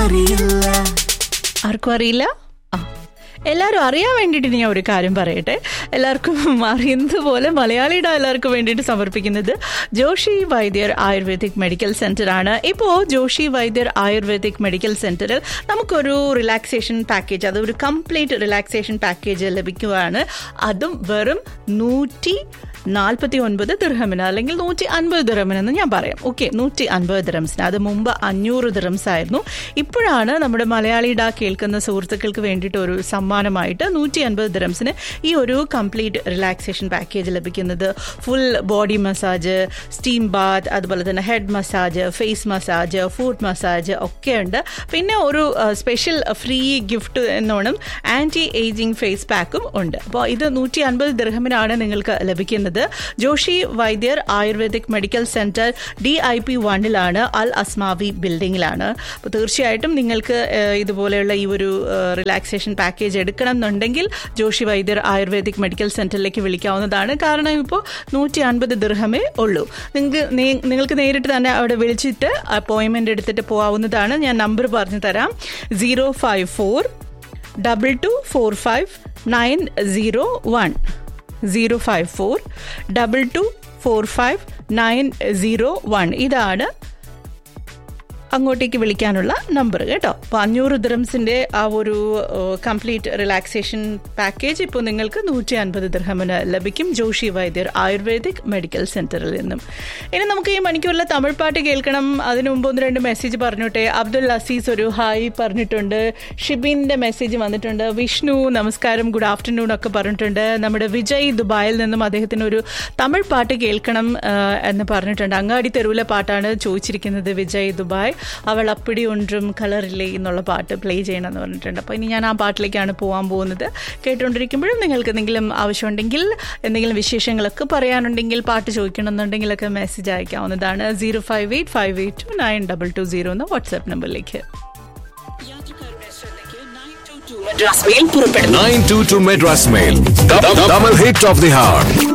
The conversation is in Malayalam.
ആർക്കും അറിയില്ല? എല്ലാവരും അറിയാൻ വേണ്ടിയിട്ട് ഞാൻ ഒരു കാര്യം പറയട്ടെ. എല്ലാവർക്കും അറിയുന്നതുപോലെ മലയാളിയുടെ എല്ലാവർക്കും വേണ്ടിയിട്ട് സമർപ്പിക്കുന്നത് ജോഷി വൈദ്യർ ആയുർവേദിക് മെഡിക്കൽ സെൻറ്റർ ആണ്. ഇപ്പോൾ ജോഷി വൈദ്യർ ആയുർവേദിക് മെഡിക്കൽ സെൻറ്ററിൽ നമുക്കൊരു റിലാക്സേഷൻ പാക്കേജ്, അതൊരു കംപ്ലീറ്റ് റിലാക്സേഷൻ പാക്കേജ് ലഭിക്കുകയാണ്. അതും വെറും 149 ദിർഹമിന്, അല്ലെങ്കിൽ 150 ദിർഹമിനെന്ന് ഞാൻ പറയാം. ഓക്കെ, 150 ദിർഹംസിന്. അത് മുമ്പ് 500 ദിർഹംസ് ആയിരുന്നു. ഇപ്പോഴാണ് നമ്മുടെ മലയാളിയുടെ കേൾക്കുന്ന സുഹൃത്തുക്കൾക്ക് വേണ്ടിയിട്ട് ഒരു സമ്മാനമായിട്ട് 150 ദിർഹംസിന് ഈ ഒരു കംപ്ലീറ്റ് റിലാക്സേഷൻ പാക്കേജ് ലഭിക്കുന്നത്. Full body massage, steam Baat, അതുപോലെ തന്നെ head massage, face massage, food massage ഒക്കെ ഉണ്ട്. പിന്നെ ഒരു സ്പെഷ്യൽ ഫ്രീ ഗിഫ്റ്റ് എന്നോണം ആൻറ്റി ഏജിങ് ഫേസ് പാക്കും ഉണ്ട്. അപ്പോൾ ഇത് 150 ദിർഹമിനാണ് നിങ്ങൾക്ക് ലഭിക്കുന്നത്. ജോഷി വൈദ്യർ ആയുർവേദിക് മെഡിക്കൽ സെന്റർ DIP 1 അൽ അസ്മാവി ബിൽഡിംഗിലാണ്. അപ്പോൾ തീർച്ചയായിട്ടും നിങ്ങൾക്ക് ഇതുപോലെയുള്ള ഈ ഒരു റിലാക്സേഷൻ പാക്കേജ് എടുക്കണം എന്നുണ്ടെങ്കിൽ ജോഷി വൈദ്യർ ആയുർവേദിക് മെഡിക്കൽ സെന്ററിലേക്ക് വിളിക്കാവുന്നതാണ്. കാരണം ഇപ്പോൾ 150 ദിർഹമേ ഉള്ളൂ. നിങ്ങൾക്ക് നേരിട്ട് തന്നെ അവിടെ വിളിച്ചിട്ട് അപ്പോയിൻമെന്റ് എടുത്തിട്ട് പോകാവുന്നതാണ്. ഞാൻ നമ്പർ പറഞ്ഞു തരാം: 054-2245-901. 054-2245-901. ഇതാണ് അങ്ങോട്ടേക്ക് വിളിക്കാനുള്ള നമ്പർ കേട്ടോ. അപ്പോൾ 500 ദിർഹംസിൻ്റെ ആ ഒരു കംപ്ലീറ്റ് റിലാക്സേഷൻ പാക്കേജ് ഇപ്പോൾ നിങ്ങൾക്ക് 150 ദിർഹമിന് ലഭിക്കും ജോഷി വൈദ്യർ ആയുർവേദിക് മെഡിക്കൽ സെൻറ്ററിൽ നിന്നും. ഇനി നമുക്ക് ഈ മണിക്കൂറിലെ തമിഴ് പാട്ട് കേൾക്കണം. അതിന് മുമ്പ് 1-2 മെസ്സേജ് പറഞ്ഞോട്ടെ. അബ്ദുൽ അസീസ് ഒരു ഹായ് പറഞ്ഞിട്ടുണ്ട്. ഷിബിൻ്റെ മെസ്സേജ് വന്നിട്ടുണ്ട്. വിഷ്ണു നമസ്കാരം, ഗുഡ് ആഫ്റ്റർനൂൺ ഒക്കെ പറഞ്ഞിട്ടുണ്ട്. നമ്മുടെ വിജയ് ദുബായിൽ നിന്നും അദ്ദേഹത്തിന് ഒരു തമിഴ് പാട്ട് കേൾക്കണം എന്ന് പറഞ്ഞിട്ടുണ്ട്. അങ്ങാടി തെരുവിലെ പാട്ടാണ് ചോദിച്ചിരിക്കുന്നത് വിജയ് ദുബായ്. അവൾ അപ്പിടി ഒന്നും കളറില്ലേ എന്നുള്ള പാട്ട് പ്ലേ ചെയ്യണമെന്ന് പറഞ്ഞിട്ടുണ്ട്. അപ്പോൾ ഇനി ഞാൻ ആ പാട്ടിലേക്കാണ് പോകാൻ പോകുന്നത്. കേട്ടുകൊണ്ടിരിക്കുമ്പോഴും നിങ്ങൾക്ക് എന്തെങ്കിലും ആവശ്യമുണ്ടെങ്കിൽ, എന്തെങ്കിലും വിശേഷങ്ങളൊക്കെ പറയാനുണ്ടെങ്കിൽ, പാട്ട് ചോദിക്കണമെന്നുണ്ടെങ്കിലൊക്കെ മെസ്സേജ് അയക്കാവുന്നതാണ് 058582922 എന്ന വാട്സാപ്പ് നമ്പറിലേക്ക്. 922 Madras Mail. Double hit of the heart.